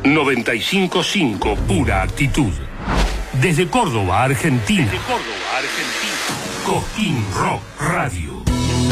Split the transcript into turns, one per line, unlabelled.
95.5, pura actitud. Desde Córdoba, Argentina. Cosquín Rock Radio.